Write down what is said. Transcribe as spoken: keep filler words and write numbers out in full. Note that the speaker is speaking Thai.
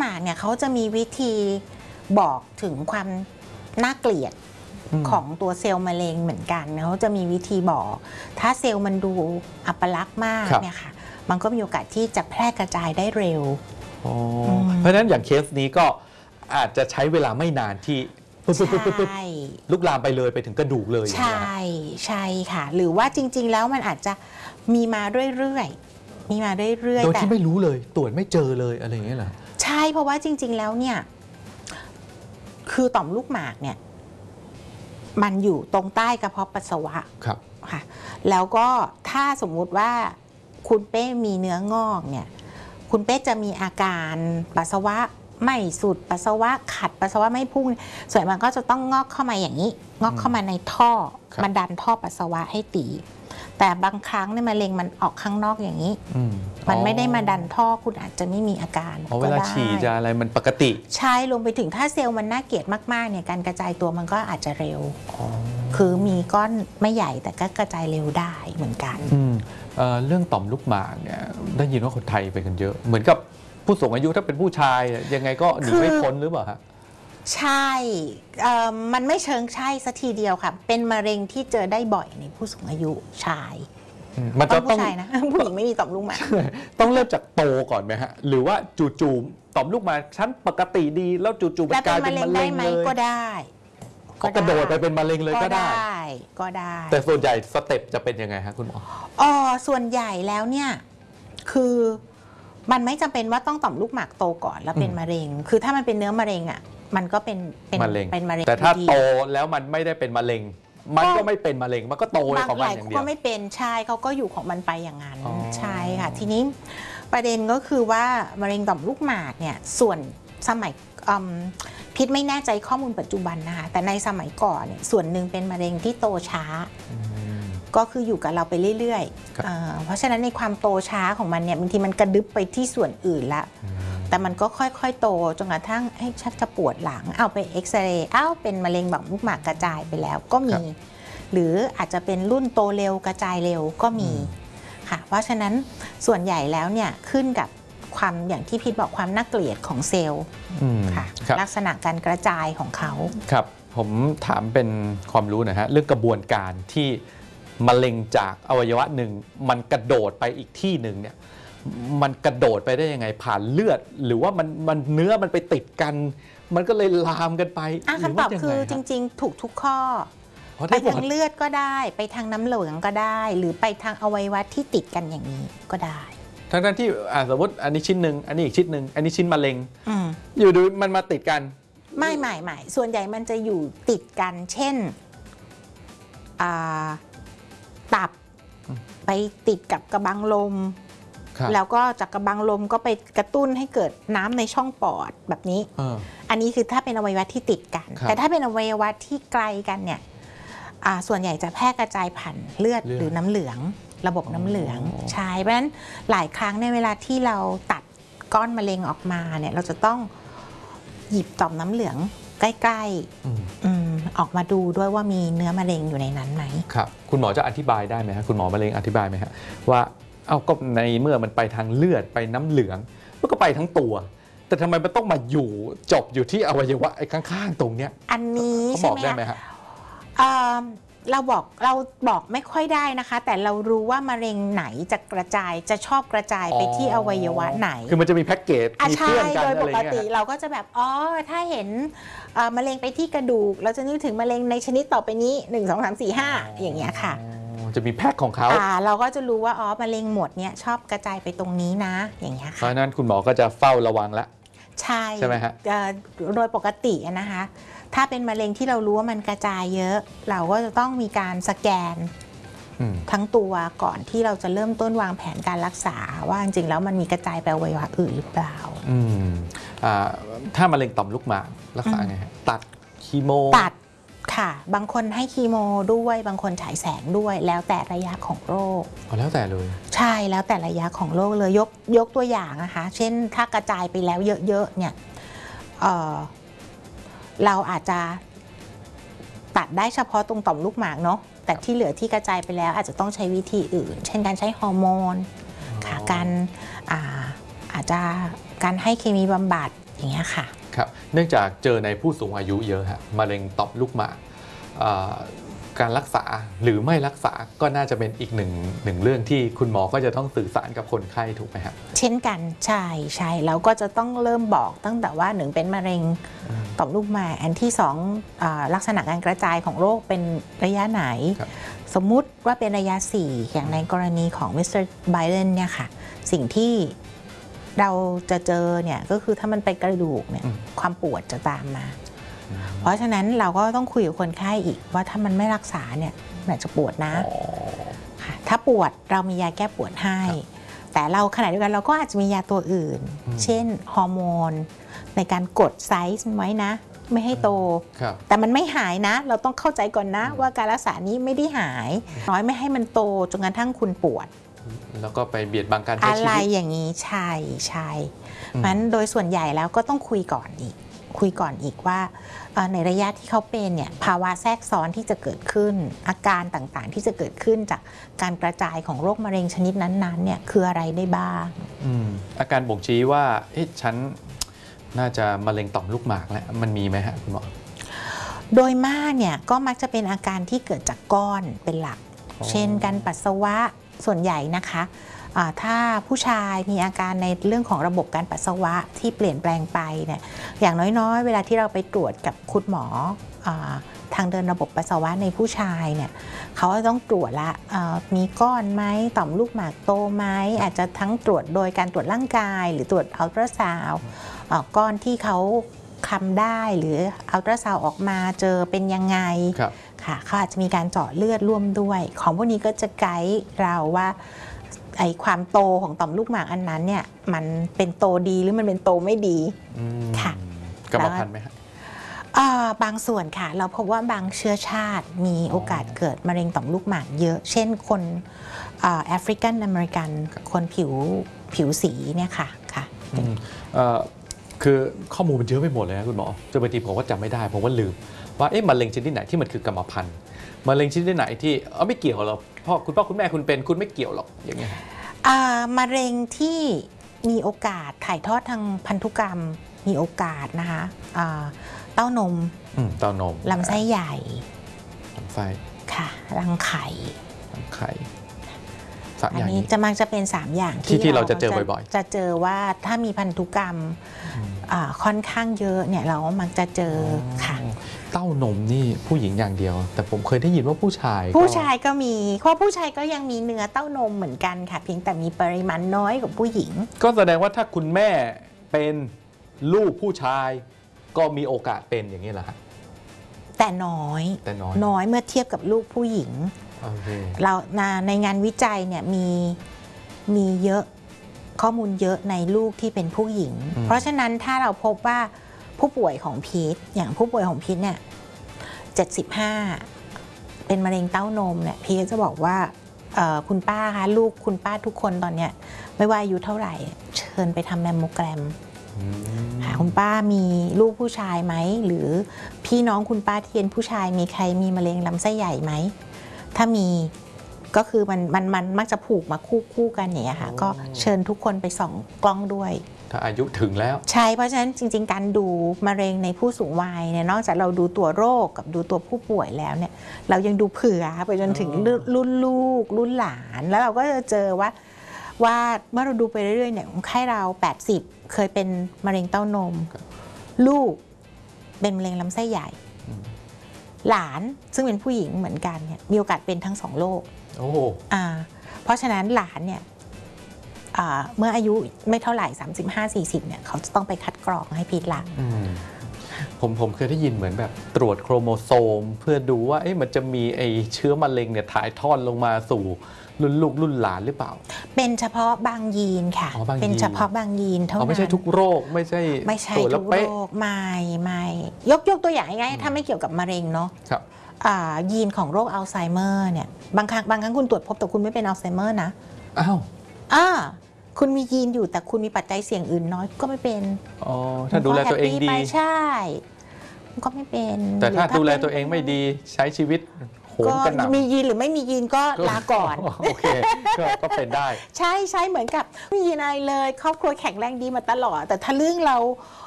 มากเนี่ยเขาจะมีวิธีบอกถึงความน่าเกลียดของตัวเซลล์มะเร็งเหมือนกันเขาจะมีวิธีบอกถ้าเซลล์มันดูอัปลักษณ์มากเนี่ยค่ะมันก็มีโอกาสที่จะแพร่กระจายได้เร็วเพราะฉะนั้นอย่างเคสนี้ก็อาจจะใช้เวลาไม่นานที่ลุกลามไปเลยไปถึงกระดูกเลยใช่ใช่ค่ะหรือว่าจริงๆแล้วมันอาจจะมีมาเรื่อยๆมีมาเรื่อยๆโดยที่ไม่รู้เลยตรวจไม่เจอเลยอะไรอย่างเงี้ยเหรอใช่เพราะว่าจริงๆแล้วเนี่ยคือต่อมลูกหมากเนี่ยมันอยู่ตรงใต้กระเพาะปัสสาวะครับค่ะแล้วก็ถ้าสมมุติว่าคุณเป้มีเนื้องอกเนี่ยคุณเป้จะมีอาการปัสสาวะไม่สุดปัสสาวะขัดปัสสาวะไม่พุ่งส่วนมันก็จะต้องงอกเข้ามาอย่างนี้งอกเข้ามาในท่อมันดันท่อปัสสาวะให้ตีแต่บางครั้งเนี่ยมะเร็งมันออกข้างนอกอย่างนี้มันไม่ได้มาดันท่อคุณอาจจะไม่มีอาการเวลาฉี่จะอะไรมันปกติใช่รวมไปถึงถ้าเซลล์มันน่าเกลียดมากๆเนี่ยการกระจายตัวมันก็อาจจะเร็วคือมีก้อนไม่ใหญ่แต่ก็กระจายเร็วได้เหมือนกันเ, เรื่องต่อมลูกหมากเนี่ยได้ยินว่าคนไทยไปกันเยอะเหมือนกับผู้สูงอายุถ้าเป็นผู้ชายยังไงก็หนีไม่พ้นหรือเปล่าฮะใช่มันไม่เชิงใช่สัทีเดียวค่ะเป็นมะเร็งที่เจอได้บ่อยในผู้สูงอายุชายมันจะต้องผู้ชายนะผู้หญิงไม่มีต่อมลูกหมากต้องเริ่มจากโตก่อนไหมฮะหรือว่าจู่ๆต่อมลูกหมากชั้นปกติดีแล้วจู่ๆมันกลายเป็นมะเร็งเลยก็ได้ก็กระโดดไปเป็นมะเร็งเลยก็ได้ก็ได้แต่ส่วนใหญ่สเต็ปจะเป็นยังไงฮะคุณหมออ๋อส่วนใหญ่แล้วเนี่ยคือมันไม่จำเป็นว่าต้องต่อมลูกหมากโตก่อนแล้วเป็นมะเร็งคือถ้ามันเป็นเนื้อมะเร็งอ่ะมันก็เป็นเป็นมะเร็งเป็นมะเร็งแต่ถ้าโตแล้วมันไม่ได้เป็นมะเร็งมันก็ไม่เป็นมะเร็งมันก็โตของมันอย่างเดียวก็ไม่เป็นใช่เขาก็อยู่ของมันไปอย่างนั้นใช่ค่ะทีนี้ประเด็นก็คือว่ามะเร็งต่อมลูกหมากเนี่ยส่วนสมัยพิษไม่แน่ใจข้อมูลปัจจุบันนะคะแต่ในสมัยก่อนเนี่ยส่วนหนึ่งเป็นมะเร็งที่โตช้าก็คืออยู่กับเราไปเรื่อยๆเพราะฉะนั้นในความโตช้าของมันเนี่ยบางทีมันกระดึบไปที่ส่วนอื่นละแต่มันก็ค่อยๆโตจนกระทั่งให้ชักจะปวดหลังเอาไปเอ็กซเรย์อ้าวเป็นมะเร็งต่อมลูกหมากกระจายไปแล้วก็มีหรืออาจจะเป็นรุ่นโตเร็วกระจายเร็วก็มีค่ะเพราะฉะนั้นส่วนใหญ่แล้วเนี่ยขึ้นกับความอย่างที่พิษบอกความน่าเกลียดของเซลล์ค่ะลักษณะการกระจายของเขาครับผมถามเป็นความรู้หน่อยฮะเรื่องกระบวนการที่มะเร็งจากอวัยวะหนึ่งมันกระโดดไปอีกที่หนึ่งเนี่ยมันกระโดดไปได้ยังไงผ่านเลือดหรือว่ามันมันเนื้อมันไปติดกันมันก็เลยลามกันไปคำตอบคือจริงๆถูกทุกข้อไปทางเลือดก็ได้ไปทางน้ำเหลืองก็ได้หรือไปทางอวัยวะที่ติดกันอย่างนี้ก็ได้ทั้งนั้นที่สมมติอันนี้ชิ้นหนึ่งอันนี้อีกชิ้นหนึ่งอันนี้ชิ้นมะเร็งอยู่ดูมันมาติดกันไม่ไม่ไม่ส่วนใหญ่มันจะอยู่ติดกันเช่นตับไปติดกับกระบังลมแล้วก็จากกระบังลมก็ไปกระตุ้นให้เกิดน้ำในช่องปอดแบบนี้ อ, อันนี้คือถ้าเป็นอวัยวะที่ติดกันแต่ถ้าเป็นอวัยวะที่ไกลกันเนี่ยส่วนใหญ่จะแพร่กระจายผ่านเลือดหรือน้ำเหลืองระบบน้ำเหลืองใช่เพราะฉะนั้นหลายครั้งในเวลาที่เราตัดก้อนมะเร็งออกมาเนี่ยเราจะต้องหยิบต่อมน้ำเหลืองใกล้ๆออกมาดูด้วยว่ามีเนื้อมะเร็งอยู่ในนั้นไหมครับคุณหมอจะอธิบายได้ไหมครับคุณหมอมะเร็งอธิบายไหมครับว่าเอ้าก็ในเมื่อมันไปทางเลือดไปน้ำเหลืองมันก็ไปทั้งตัวแต่ทำไมมันต้องมาอยู่จบอยู่ที่อวัยวะไอ้ข้างๆตรงเนี้ยอันนี้เขาบอกได้ไหมครับเราบอกเราบอกไม่ค่อยได้นะคะแต่เรารู้ว่ามะเร็งไหนจะกระจายจะชอบกระจายไปที่อวัยวะไหนคือมันจะมีแพ็กเกจมีเพื่อนกันอะไรเงี้ยโดยปกติเราก็จะแบบอ๋อถ้าเห็นมะเร็งไปที่กระดูกเราจะนึกถึงมะเร็งในชนิดต่อไปนี้หนึ่ง สอง สาม สี่ ห้าอย่างเงี้ยค่ะจะมีแพ็กของเขาเราก็จะรู้ว่าอ๋อมะเร็งหมดเนี่ยชอบกระจายไปตรงนี้นะอย่างเงี้ยค่ะเพราะนั้นคุณหมอก็จะเฝ้าระวังละใช่ใช่ไหมฮะโดยปกตินะคะถ้าเป็นมะเร็งที่เรารู้ว่ามันกระจายเยอะเราก็จะต้องมีการสแกนทั้งตัวก่อนที่เราจะเริ่มต้นวางแผนการรักษาว่าจริงๆแล้วมันมีกระจายไปอวัยวะอื่นหรือเปล่าถ้ามะเร็งต่อมลูกหมากรักษาไงตัดคีโมตัดค่ะบางคนให้คีโมด้วยบางคนฉายแสงด้วยแล้วแต่ระยะของโรคอ๋อแล้วแต่เลยใช่แล้วแต่ระยะของโรคเลยยกยกตัวอย่างนะคะเช่นถ้ากระจายไปแล้วเยอะๆเนี่ยเอ่อเราอาจจะตัดได้เฉพาะตรงต่อมลูกหมากเนาะแต่ที่เหลือที่กระจายไปแล้วอาจจะต้องใช้วิธีอื่นเช่นการใช้ฮอร์โมนค่ะการ อา, อาจจะการให้เคมีบำบัดอย่างเงี้ยค่ะครับเนื่องจากเจอในผู้สูงอายุเยอะฮะมะเร็งต่อมลูกหมากการรักษาหรือไม่รักษาก็น่าจะเป็นอีกหนึ่งหนึ่งเรื่องที่คุณหมอก็จะต้องสื่อสารกับคนไข้ถูกไหมครับเช่นกันใช่ใช่แล้วก็จะต้องเริ่มบอกตั้งแต่ว่าหนึ่งเป็นมะเร็งต่อมลูกหมากอันที่สองลักษณะการกระจายของโรคเป็นระยะไหนสมมุติว่าเป็นระยะสี่อย่างในกรณีของมิสเตอร์ไบเดนเนี่ยค่ะสิ่งที่เราจะเจอเนี่ยก็คือถ้ามันไปกระดูกเนี่ยความปวดจะตามมาเพราะฉะนั้นเราก็ต้องคุยกับคนไข้อีกว่าถ้ามันไม่รักษาเนี่ยอาจจะปวดนะถ้าปวดเรามียาแก้ปวดให้แต่เราขณะเดียวกันเราก็อาจจะมียาตัวอื่นเช่นฮอร์โมนในการกดไซส์ไว้นะไม่ให้โตแต่มันไม่หายนะเราต้องเข้าใจก่อนนะว่าการรักษานี้ไม่ได้หายน้อยไม่ให้มันโตจนกระทั่งคุณปวดแล้วก็ไปเบียดบังการใช้ชีวิตอะไรอย่างนี้ใช่ใช่เพราะฉะนั้นโดยส่วนใหญ่แล้วก็ต้องคุยก่อนอีกคุยก่อนอีกว่าในระยะที่เขาเป็นเนี่ยภาวะแทรกซ้อนที่จะเกิดขึ้นอาการต่างๆที่จะเกิดขึ้นจากการกระจายของโรคมะเร็งชนิดนั้นๆเนี่ยคืออะไรได้บ้างอืมอาการบ่งชี้ว่าเอ๊ะฉันน่าจะมะเร็งต่อมลูกหมากแล้วมันมีไหมฮะคุณหมอโดยมากเนี่ยก็มักจะเป็นอาการที่เกิดจากก้อนเป็นหลักเช่นการปัสสาวะส่วนใหญ่นะคะถ้าผู้ชายมีอาการในเรื่องของระบบการปัสสาวะที่เปลี่ยนแปลงไปเนี่ยอย่างน้อยๆเวลาที่เราไปตรวจกับคุณหมอทางเดินระบบปัสสาวะในผู้ชายเนี่ยเขาต้องตรวจละมีก้อนไหมต่อมลูกหมากโตไหมอาจจะทั้งตรวจโดยการตรวจร่างกายหรือตรวจอัลตราซาวด์ก้อนที่เขาคำได้หรืออัลตราซาวด์ออกมาเจอเป็นยังไงค่ะเขาอาจจะมีการเจาะเลือดร่วมด้วยของพวกนี้ก็จะไกด์เราว่าไอความโตของต่อมลูกหมากอันนั้นเนี่ยมันเป็นโตดีหรือมันเป็นโตไม่ดีค่ะกรรมพันธุ์ไหมครับบางส่วนค่ะเราพบว่าบางเชื้อชาติมีโอกาสเกิดมะเร็งต่อมลูกหมากเยอะเช่นคนแอฟริกันอเมริกันคนผิวผิวสีเนี่ยค่ะค่ะคือข้อมูลมันเยอะไปหมดเลยนะคุณหมอจนบางทีผมก็จำไม่ได้ผมว่าลืมว่าเอ๊ะมะเร็งชนิดไหนที่มันคือกรรมพันธุ์มะเร็งชนิดไหนที่เออไม่เกี่ยวหรอกพ่อคุณพ่อคุณแม่คุณเป็นคุณไม่เกี่ยวหรอกอย่างเงี้ยมะเร็งที่มีโอกาสถ่ายทอดทางพันธุกรรมมีโอกาสนะคะเต้านมเต้านมลำไส้ใหญ่ลำไส้ค่ะรังไข่รังไข่อันนี้จะมักจะเป็นสามอย่างที่ที่เราจะเจอบ่อยๆจะเจอว่าถ้ามีพันธุกรรมค่อนข้างเยอะเนี่ยเรามักจะเจอค่ะเต้านมนี่ผู้หญิงอย่างเดียวแต่ผมเคยได้ยินว่าผู้ชายผู้ชายก็มีเพราะผู้ชายก็ยังมีเนื้อเต้านมเหมือนกันค่ะเพียงแต่มีปริมาณน้อยกว่าผู้หญิงก็แสดงว่าถ้าคุณแม่เป็นลูกผู้ชายก็มีโอกาสเป็นอย่างนี้แหละแต่น้อยแต่น้อยน้อยเมื่อเทียบกับลูกผู้หญิงเราในงานวิจัยเนี่ยมีมีเยอะข้อมูลเยอะในลูกที่เป็นผู้หญิงเพราะฉะนั้นถ้าเราพบว่าผู้ป่วยของพีทอย่างผู้ป่วยของพีทเนี่ยเจ็ดสิบห้าเป็นมะเร็งเต้านมเนี่ยพีทจะบอกว่าคุณป้าคะลูกคุณป้าทุกคนตอนเนี้ยไม่ว่าอายุเท่าไหร่เชิญไปทำแมมโมแกรมคุณป้ามีลูกผู้ชายไหมหรือพี่น้องคุณป้าที่เป็นผู้ชายมีใครมีมะเร็งลำไส้ใหญ่ไหมถ้ามีก็คือมันมันมันมักจะผูกมาคู่คู่กันอย่างเงี้ยค่ะก็เชิญทุกคนไปส่องกล้องด้วยถ้าอายุถึงแล้วใช่เพราะฉะนั้นจริงๆการดูมะเร็งในผู้สูงวัยเนี่ยนอกจากเราดูตัวโรคกับดูตัวผู้ป่วยแล้วเนี่ยเรายังดูเผื่อไปจนถึงรุ่นลูกรุ่นหลานแล้วเราก็จะเจอว่าว่าเมื่อเราดูไปเรื่อยๆเนี่ยคนไข้เราแปดสิบเคยเป็นมะเร็งเต้านมลูกเป็นมะเร็งลำไส้ใหญ่หลานซึ่งเป็นผู้หญิงเหมือนกันเนี่ยมีโอกาสเป็นทั้งสองโรคโอ้อ่าเพราะฉะนั้นหลานเนี่ยเมื่ออายุไม่เท่าไหร่ สามสิบห้าสี่สิบ เนี่ยเขาจะต้องไปคัดกรองให้พีทละผมผมเคยได้ยินเหมือนแบบตรวจโครโมโซมเพื่อดูว่าเอ๊ะมันจะมีไอเชื้อมะเร็งเนี่ยถ่ายทอดลงมาสู่รุ่นลูกรุ่นหลานหรือเปล่าเป็นเฉพาะบางยีนค่ะเป็นเฉพาะบางยีนเท่านั้นไม่ใช่ทุกโรคไม่ใช่ไม่ใช่ทุกโรคไม่ไม่ยกยกตัวอย่างง่ายๆถ้าไม่เกี่ยวกับมะเร็งเนาะยีนของโรคอัลไซเมอร์เนี่ยบางครั้งบางครั้งคุณตรวจพบแต่คุณไม่เป็นอัลไซเมอร์นะอ้าวอ่าคุณมียีนอยู่แต่คุณมีปัจจัยเสี่ยงอื่นน้อยก็ไม่เป็นอ๋อถ้าดูแลตัวเองดีใช่ก็ไม่เป็นแต่ถ้าดูแลตัวเองไม่ดีใช้ชีวิตโหมกระหน่ำมียีนหรือไม่มียีนก็ลาก่อนโอเคก็เป็นได้ใช่ใช่เหมือนกับมียีนอะไรเลยครอบครัวแข็งแรงดีมาตลอดแต่ถ้าเรื่องเรา